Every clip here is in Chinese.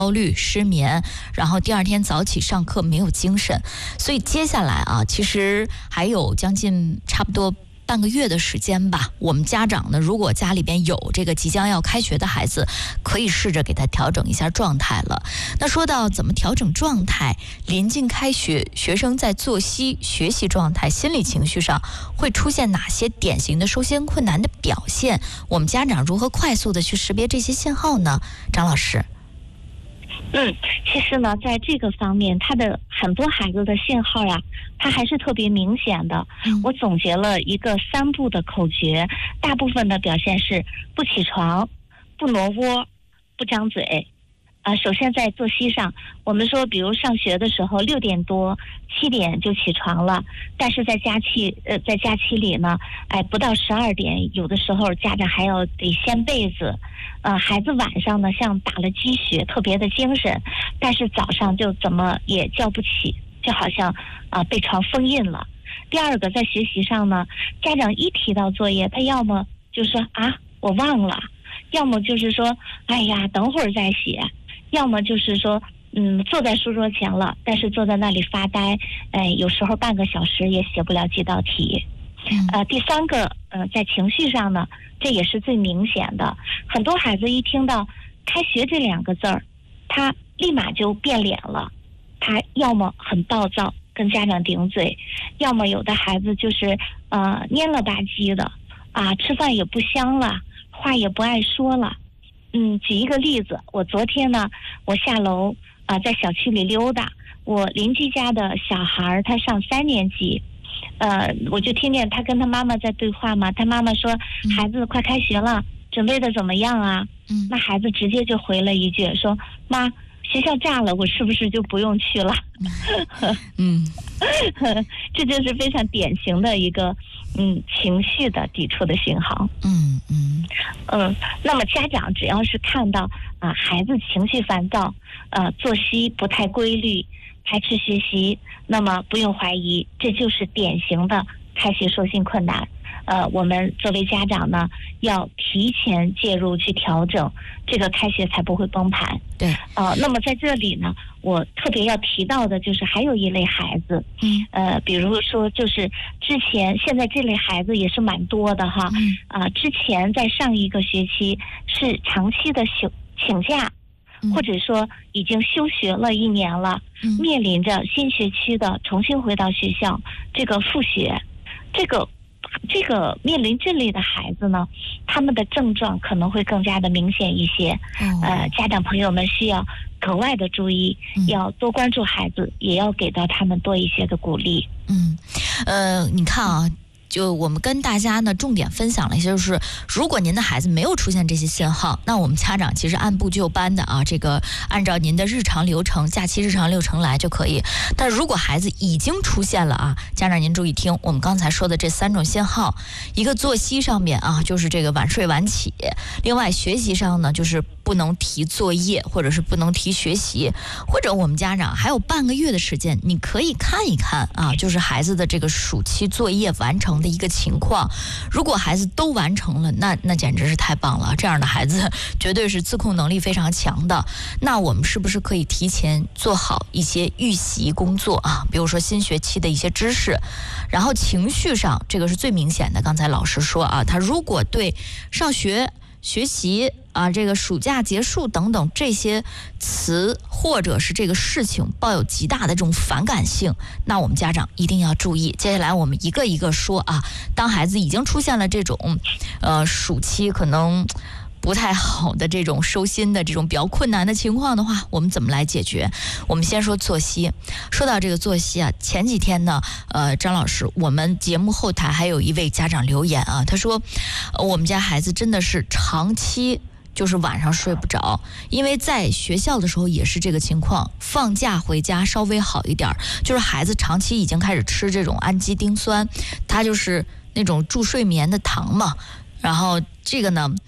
虑、失眠，然后第二天早起上课没有精神。所以接下来啊，其实还有将近差不多半个月的时间吧，我们家长呢，如果家里边有这个即将要开学的孩子，可以试着给他调整一下状态了。那说到怎么调整状态，临近开学，学生在作息、学习状态、心理情绪上会出现哪些典型的收心困难的表现？我们家长如何快速的去识别这些信号呢？张老师。 其实呢，在这个方面，他的很多孩子的信号呀，他还是特别明显的。我总结了一个3不的口诀，大部分的表现是不起床、不挪窝、不张嘴。首先在作息上，我们说，比如上学的时候6点多、7点就起床了，但是在假期里呢，不到12点，有的时候家长还要得掀被子。孩子晚上呢像打了鸡血，特别的精神，但是早上就怎么也叫不起，就好像被床封印了。第二个，在学习上呢，家长一提到作业，他要么就说我忘了，要么就是说哎呀等会儿再写，要么就是说坐在书桌前了，但是坐在那里发呆，有时候半个小时也写不了几道题。第三个，在情绪上呢，这也是最明显的。很多孩子一听到开学这2个字儿，他立马就变脸了，他要么很暴躁跟家长顶嘴，要么有的孩子就是蔫了吧唧的吃饭也不香了，话也不爱说了。举一个例子，我昨天呢，我下楼在小区里溜达，我邻居家的小孩他上3年级，我就听见他跟他妈妈在对话嘛，他妈妈说孩子快开学了，准备的怎么样啊？那孩子直接就回了一句说妈，学校炸了，我是不是就不用去了？这就是非常典型的一个情绪的抵触的信号。那么家长只要是看到孩子情绪烦躁，作息不太规律，排斥学习，那么不用怀疑，这就是典型的开学收心困难。我们作为家长呢，要提前介入去调整，这个开学才不会崩盘。 对。 那么在这里呢，我特别要提到的就是还有一类孩子，比如说就是现在这类孩子也是蛮多的哈。之前在上一个学期是长期的请假，或者说已经休学了1年了，面临着新学期的重新回到学校这个复学，这个面临这类的孩子呢，他们的症状可能会更加的明显一些。家长朋友们需要格外的注意，要多关注孩子，也要给到他们多一些的鼓励。 你看啊，就我们跟大家呢重点分享了一些，就是如果您的孩子没有出现这些信号，那我们家长其实按部就班的这个按照您的日常流程、假期日常流程来就可以。但如果孩子已经出现了家长您注意听，我们刚才说的这3种信号，一个作息上面就是这个晚睡晚起，另外学习上呢就是不能提作业，或者是不能提学习，或者我们家长还有半个月的时间，你可以看一看就是孩子的这个暑期作业完成的一个情况。如果孩子都完成了，那简直是太棒了，这样的孩子绝对是自控能力非常强的。那我们是不是可以提前做好一些预习工作比如说新学期的一些知识。然后情绪上，这个是最明显的，刚才老师说他如果对上学、学习这个暑假结束等等这些词或者是这个事情抱有极大的这种反感性，那我们家长一定要注意。接下来我们一个一个说当孩子已经出现了这种暑期可能不太好的这种收心的这种比较困难的情况的话，我们怎么来解决？我们先说作息。说到这个作息前几天呢，张老师，我们节目后台还有一位家长留言他说我们家孩子真的是长期就是晚上睡不着，因为在学校的时候也是这个情况，放假回家稍微好一点，就是孩子长期已经开始吃这种氨基丁酸，它就是那种助睡眠的糖嘛。然后这个呢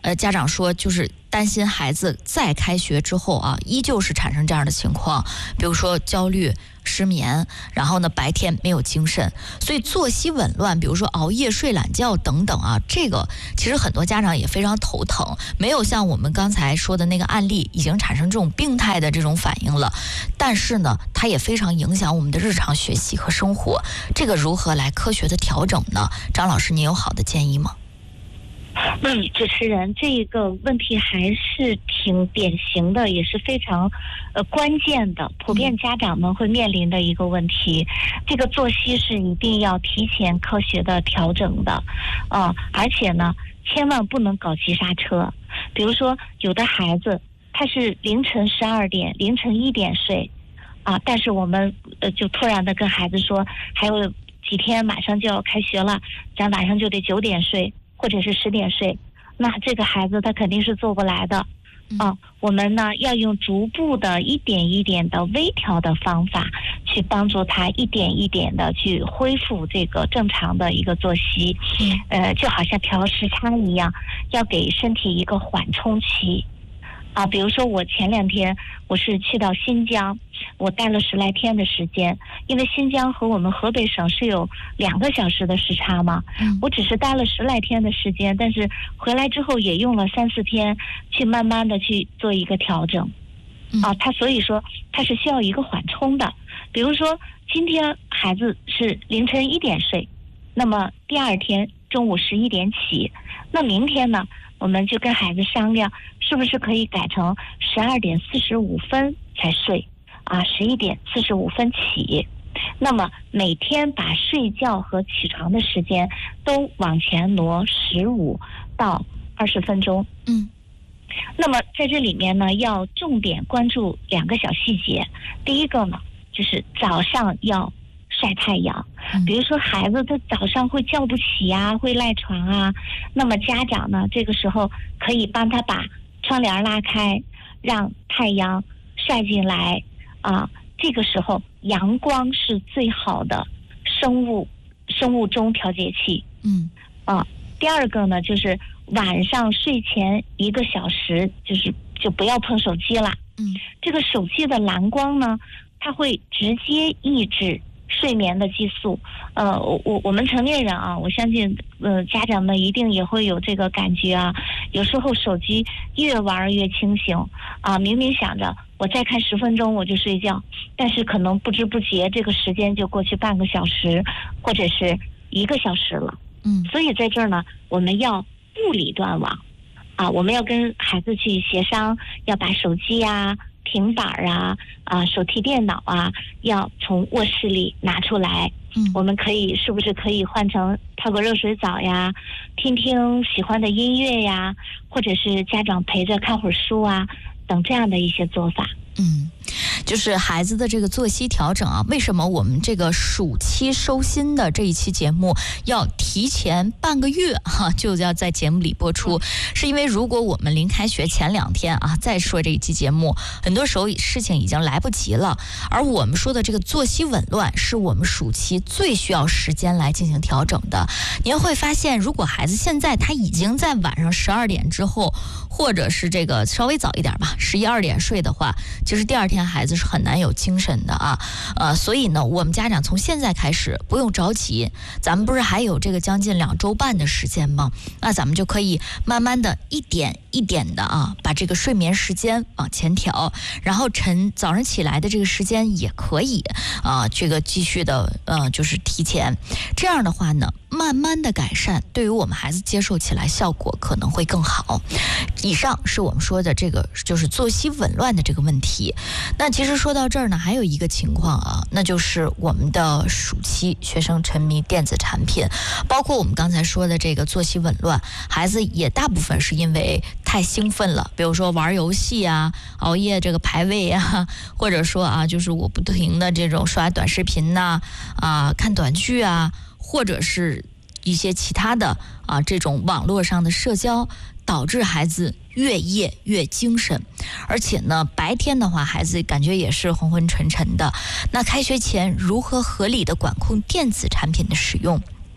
家长说就是担心孩子在开学之后啊，依旧是产生这样的情况，比如说焦虑、失眠，然后呢白天没有精神，所以作息紊乱，比如说熬夜、睡懒觉等等啊，这个其实很多家长也非常头疼，没有像我们刚才说的那个案例已经产生这种病态的这种反应了，但是呢，它也非常影响我们的日常学习和生活，这个如何来科学的调整呢？张老师，您有好的建议吗？ 主持人，这个问题还是挺典型的，也是非常关键的，普遍家长们会面临的一个问题。这个作息是一定要提前科学的调整的，而且呢，千万不能搞急刹车。比如说，有的孩子他是凌晨12点、凌晨1点睡，但是我们就突然的跟孩子说，还有几天马上就要开学了，咱晚上就得9点睡。或者是10点睡，那这个孩子他肯定是做不来的，我们呢要用逐步的一点一点的微调的方法，去帮助他一点一点的去恢复这个正常的一个作息，就好像调时差一样，要给身体一个缓冲期。比如说我前2天我是去到新疆，我待了10来天的时间，因为新疆和我们河北省是有2个小时的时差嘛，我只是待了10来天的时间，但是回来之后也用了3、4天去慢慢的去做一个调整，所以说它是需要一个缓冲的。比如说今天孩子是凌晨1点睡，那么第2天中午11点起，那明天呢我们就跟孩子商量，是不是可以改成12点45分才睡，11点45分起。那么每天把睡觉和起床的时间都往前挪15到20分钟。那么在这里面呢，要重点关注2个小细节。第一个呢，就是早上要晒太阳，比如说孩子他早上会叫不起啊，会赖床啊，那么家长呢这个时候可以帮他把窗帘拉开，让太阳晒进来这个时候阳光是最好的生物钟调节器。第二个呢，就是晚上睡前1个小时就不要碰手机了。这个手机的蓝光呢，它会直接抑制睡眠的激素。我们成年人我相信家长们一定也会有这个感觉有时候手机越玩越清醒明明想着我再看10分钟我就睡觉，但是可能不知不觉这个时间就过去半个小时或者是1个小时了。所以在这儿呢，我们要物理断网我们要跟孩子去协商，要把手机平板手提电脑要从卧室里拿出来。我们是不是可以换成泡个热水澡呀，听听喜欢的音乐呀，或者是家长陪着看会儿书等这样的一些做法。 就是孩子的这个作息调整为什么我们这个暑期收心的这一期节目要提前半个月就要在节目里播出，是因为如果我们临开学前2天再说这一期节目，很多时候事情已经来不及了，而我们说的这个作息紊乱是我们暑期最需要时间来进行调整的。您会发现，如果孩子现在他已经在晚上12点之后，或者是这个稍微早一点吧，11、12点睡的话，其实第2天孩子是很难有精神的所以呢，我们家长从现在开始不用着急，咱们不是还有这个将近2周半的时间吗？那咱们就可以慢慢的一点一点的把这个睡眠时间往前调，然后早上起来的这个时间也可以这个继续的就是提前，这样的话呢，慢慢的改善，对于我们孩子接受起来效果可能会更好。以上是我们说的这个就是作息紊乱的这个问题。那其实说到这儿呢，还有一个情况那就是我们的暑期学生沉迷电子产品，包括我们刚才说的这个作息紊乱，孩子也大部分是因为太兴奋了，比如说玩游戏熬夜这个排位或者说就是我不停的这种刷短视频看短剧或者是一些其他的这种网络上的社交，导致孩子越夜越精神，而且呢白天的话孩子感觉也是昏昏沉沉的。那开学前如何合理的管控电子产品的使用，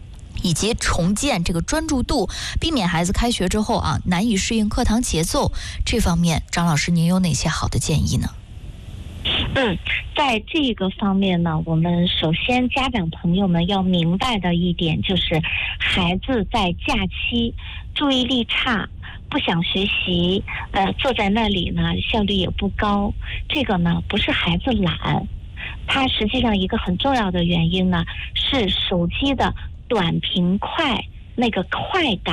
以及重建这个专注度，避免孩子开学之后啊难以适应课堂节奏，这方面张老师您有哪些好的建议呢？ 在这个方面呢，我们首先家长朋友们要明白的一点就是，孩子在假期注意力差，不想学习，坐在那里呢效率也不高，这个呢不是孩子懒，它实际上一个很重要的原因呢是手机的短平快那个快感